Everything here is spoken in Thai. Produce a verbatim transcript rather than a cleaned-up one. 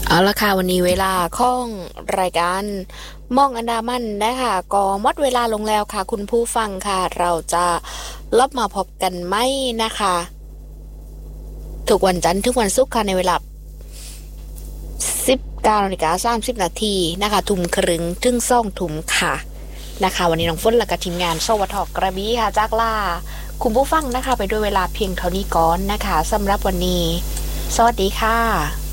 เอาละค่ะวันนี้เวลาของรายการมองอันดามันนะคะก็หมดเวลาลงแล้วค่ะคุณผู้ฟังค่ะเราจะลบมาพบกันไหมนะคะทุกวันจันทร์ทุกวันศุกร์ค่ะในเวลาสิบเก้านาฬิกาสามสิบนาทีนะคะทุ่มครึ่งถึงสองทุ่มค่ะนะคะวันนี้น้องฝนและกับทีมงานสวทกระบี่ค่ะจากลาคุณผู้ฟังนะคะไปด้วยเวลาเพียงเท่านี้ก่อนนะคะสำหรับวันนี้สวัสดีค่ะ